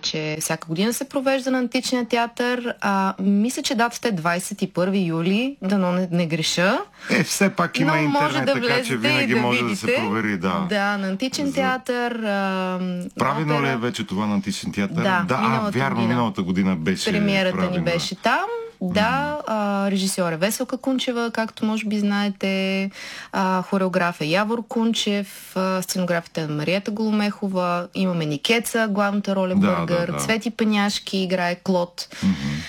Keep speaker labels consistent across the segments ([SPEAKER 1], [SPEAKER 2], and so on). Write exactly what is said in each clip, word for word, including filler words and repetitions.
[SPEAKER 1] че всяка година се провежда на Античния театър. А, мисля, че датата е двадесет и първи юли, дано не, не греша.
[SPEAKER 2] Е, все пак има
[SPEAKER 1] но
[SPEAKER 2] интернет,
[SPEAKER 1] може да
[SPEAKER 2] така че винаги
[SPEAKER 1] да
[SPEAKER 2] може
[SPEAKER 1] видите.
[SPEAKER 2] да се провери. Да,
[SPEAKER 1] да на Античен
[SPEAKER 2] За...
[SPEAKER 1] театър. А,
[SPEAKER 2] правилно
[SPEAKER 1] опера...
[SPEAKER 2] ли е вече това на Античен театър?
[SPEAKER 1] Да,
[SPEAKER 2] да а, вярно,
[SPEAKER 1] година.
[SPEAKER 2] миналата година беше
[SPEAKER 1] Премиерата
[SPEAKER 2] правилно.
[SPEAKER 1] ни беше там. Да, а, режисьор е Веселка Кунчева, както може би знаете, а, хореограф е Явор Кунчев, а, сценографията е Мариета Голомехова, имаме Никеца, главната роля
[SPEAKER 2] да,
[SPEAKER 1] Бъргър,
[SPEAKER 2] да, да.
[SPEAKER 1] Цвети Пеняшки играе Клод.
[SPEAKER 2] Mm-hmm.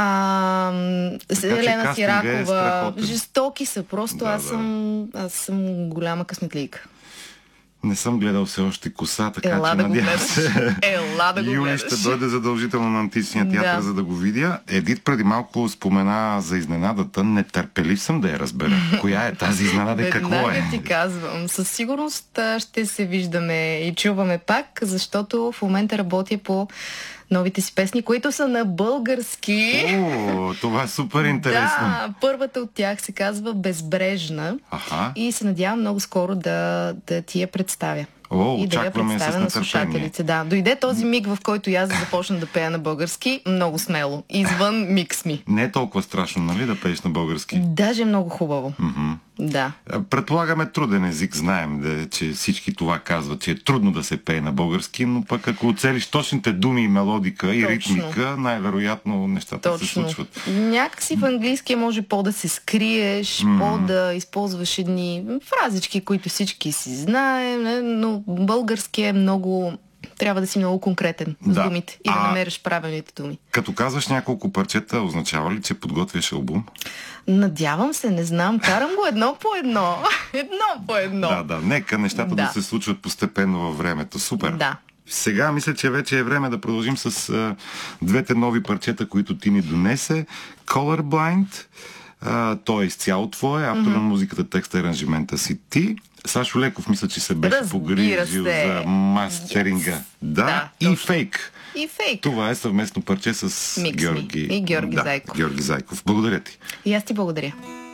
[SPEAKER 1] А, Елена
[SPEAKER 2] е
[SPEAKER 1] Сиракова. Жестоки са, просто
[SPEAKER 2] да,
[SPEAKER 1] аз, съм, аз съм голяма късметлийка.
[SPEAKER 2] Не съм гледал все още Коса, така
[SPEAKER 1] Ела
[SPEAKER 2] че
[SPEAKER 1] да
[SPEAKER 2] надявам се.
[SPEAKER 1] Ела да го
[SPEAKER 2] Юли
[SPEAKER 1] гледаш.
[SPEAKER 2] ще дойде задължително на Античния театър,
[SPEAKER 1] да.
[SPEAKER 2] за да го видя. Едит преди малко спомена за изненадата. Нетърпелив съм да я разбера. Коя е тази изненада и какво е?
[SPEAKER 1] Веднага ти казвам. Със сигурност ще се виждаме и чуваме пак, защото в момента работя по новите си песни, които са на български.
[SPEAKER 2] О, това е супер интересно.
[SPEAKER 1] Да, първата от тях се казва Безбрежна.
[SPEAKER 2] Аха.
[SPEAKER 1] И се надявам много скоро да, да ти я представя.
[SPEAKER 2] О,
[SPEAKER 1] и да я представя на слушателите. Да. Дойде този миг, в който аз започна да пея на български, много смело. Извън микс ми.
[SPEAKER 2] Не е толкова страшно, нали, да пееш на български?
[SPEAKER 1] Даже много хубаво.
[SPEAKER 2] Mm-hmm.
[SPEAKER 1] Да.
[SPEAKER 2] Предполагаме труден език, знаем, да, че всички това казват, че е трудно да се пее на български, но пък ако оцелиш точните думи и мелодика и
[SPEAKER 1] Точно.
[SPEAKER 2] ритмика, най-вероятно нещата
[SPEAKER 1] Точно.
[SPEAKER 2] се случват.
[SPEAKER 1] Някакси в английския може по-да се скриеш, mm. по-да използваш едни фразички, които всички си знаем, но български е много... Трябва да си много конкретен с
[SPEAKER 2] да.
[SPEAKER 1] думите и да
[SPEAKER 2] а,
[SPEAKER 1] намериш правилните думи.
[SPEAKER 2] Като казваш няколко парчета, означава ли, че подготвяш албум?
[SPEAKER 1] Надявам се, не знам. Карам го едно по едно. Едно по едно.
[SPEAKER 2] Да, да. Нека нещата да,
[SPEAKER 1] да
[SPEAKER 2] се случват постепенно във времето. Супер.
[SPEAKER 1] Да.
[SPEAKER 2] Сега мисля, че вече е време да продължим с а, двете нови парчета, които ти ни донесе. Colorblind. А, той е изцяло твое. Автор mm-hmm. на музиката, текста и аранжимента си ти. Сашо Леков мисля, че се беше
[SPEAKER 1] Разбира
[SPEAKER 2] погрижил
[SPEAKER 1] се.
[SPEAKER 2] за мастеринга.
[SPEAKER 1] Yes.
[SPEAKER 2] Да,
[SPEAKER 1] да,
[SPEAKER 2] и фейк.
[SPEAKER 1] И фейк.
[SPEAKER 2] Това е съвместно парче с
[SPEAKER 1] Микс
[SPEAKER 2] Георги.
[SPEAKER 1] И Георги
[SPEAKER 2] да,
[SPEAKER 1] Зайков.
[SPEAKER 2] Георги Зайков. Благодаря ти.
[SPEAKER 1] И аз ти благодаря.